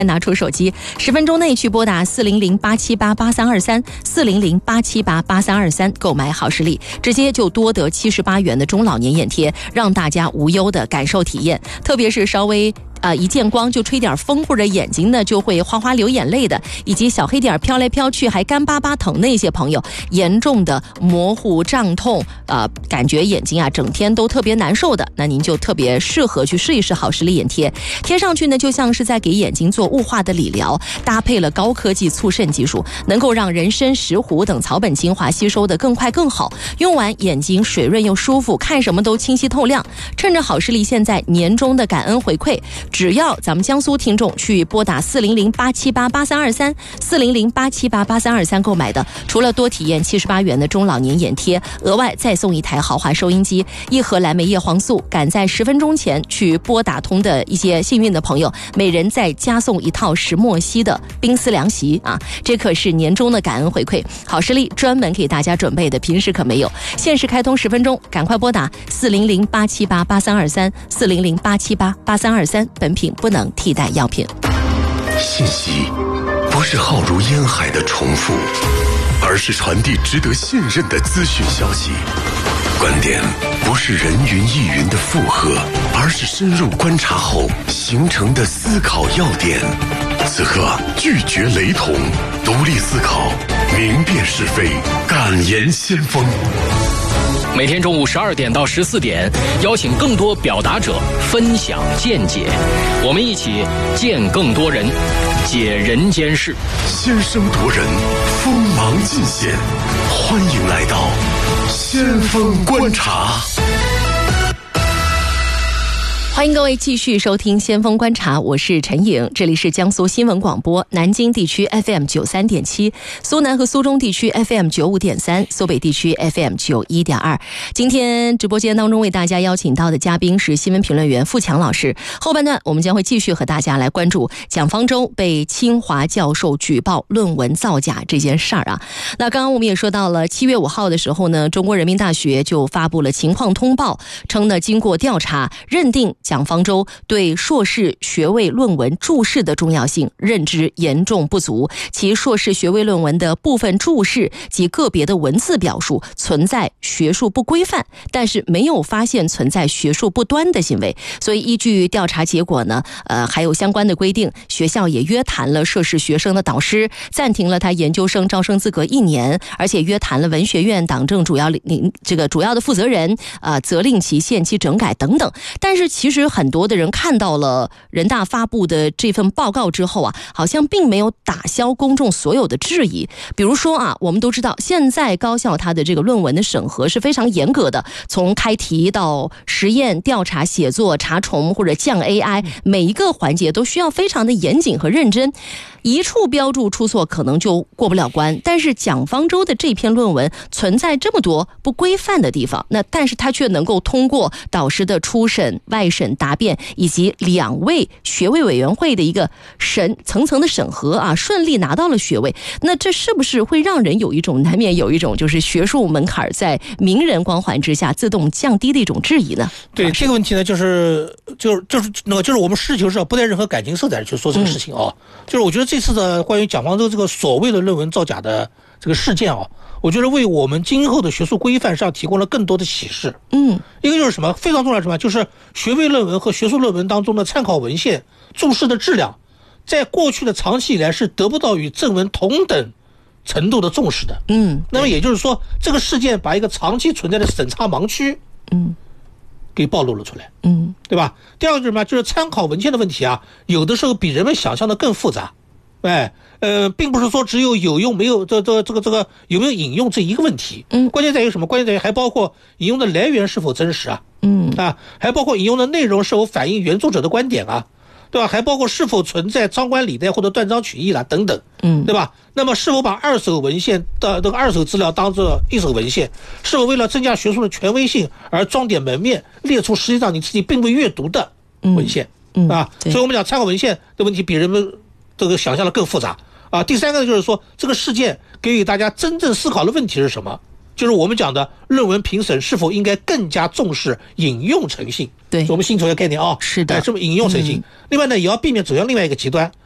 拿出手机，10分钟内去拨打400-878-8323，400-878-8323购买好视力，直接就多得78元的中老年眼贴，让大家无忧的感受体验。特别是稍微一见光就吹点风或者眼睛呢就会哗哗流眼泪的，以及小黑点飘来飘去还干巴巴疼的一些朋友，严重的模糊胀痛感觉眼睛整天都特别难受的，那您就特别适合去试一试好视力眼贴。贴上去呢就像是在给眼睛做雾化的理疗，搭配了高科技促渗技术，能够让人参、石斛等草本精华吸收的更快更好，用完眼睛水润又舒服，看什么都清晰透亮。趁着好视力现在年终的感恩回馈，只要咱们江苏听众去拨打400-878-8323，400-878-8323购买的，除了多体验78元的中老年眼贴，额外再送一台豪华收音机、一盒蓝莓叶黄素。赶在10分钟前去拨打通的一些幸运的朋友，每人再加送一套石墨烯的冰丝凉席这可是年终的感恩回馈，好视力专门给大家准备的，平时可没有。限时开通10分钟，赶快拨打400-878-8323，400-878-8323，本品不能替代药品。 信息不是浩如烟海的重复，而是传递值得信任的资讯消息。观点不是人云亦云的附和，而是深入观察后形成的思考要点。此刻拒绝雷同，独立思考，明辨是非，敢言先锋。 每天中午12点到14点，邀请更多表达者分享见解，我们一起见更多人，解人间事， 先声夺人，锋芒尽显。欢迎来到先锋观察。 欢迎各位继续收听先锋观察，我是陈颖，这里是江苏新闻广播南京地区 FM 93.7，苏南和苏中地区 FM 95.3，苏北地区 FM 91.2。今天直播间当中为大家邀请到的嘉宾是新闻评论员付强老师。后半段我们将会继续和大家来关注蒋方舟被清华教授举报论文造假这件事儿那刚刚我们也说到了7月5号的时候呢，中国人民大学就发布了情况通报，称呢经过调查认定蒋方舟对硕士学位论文注释的重要性认知严重不足，其硕士学位论文的部分注释及个别的文字表述存在学术不规范，但是没有发现存在学术不端的行为。所以依据调查结果呢，还有相关的规定，学校也约谈了涉事学生的导师，暂停了他研究生招生资格1年，而且约谈了文学院党政主要的负责人，责令其限期整改等等。但是其实很多的人看到了人大发布的这份报告之后好像并没有打消公众所有的质疑。比如说我们都知道现在高校它的这个论文的审核是非常严格的，从开题到实验、调查、写作、查重或者降 AI， 每一个环节都需要非常的严谨和认真，一处标注出错可能就过不了关。但是蒋方舟的这篇论文存在这么多不规范的地方，但是他却能够通过导师的初审、外审、答辩以及2位学位委员会的一个层层的审核顺利拿到了学位。那这是不是会让人难免有一种就是学术门槛在名人光环之下自动降低的一种质疑呢？ 对这个问题呢，就是我们实事求是不带任何感情色彩去说这个事情就是我觉得这次的关于蒋方舟这个所谓的论文造假的这个事件我觉得为我们今后的学术规范上提供了更多的启示。一个就是什么非常重要的什么，就是学位论文和学术论文当中的参考文献注释的质量，在过去的长期以来是得不到与正文同等程度的重视的。那么也就是说，这个事件把一个长期存在的审查盲区给暴露了出来。对吧？第二个是什么？就是参考文献的问题有的时候比人们想象的更复杂。并不是说只有用没有这个有没有引用这一个问题。关键在于什么？关键在于还包括引用的来源是否真实还包括引用的内容是否反映原作者的观点对吧？还包括是否存在张冠李戴或者断章取义等等。对吧？那么是否把2手文献的这个2手资料当作1手文献？是否为了增加学术的权威性而装点门面，列出实际上你自己并未阅读的文献？所以我们讲参考文献的问题比人们这个想象的更复杂第三个就是说，这个事件给予大家真正思考的问题是什么？就是我们讲的论文评审是否应该更加重视引用诚信。 对， 我们新出一个概念是的， 这么引用诚信。另外呢，也要避免走向另外一个极端，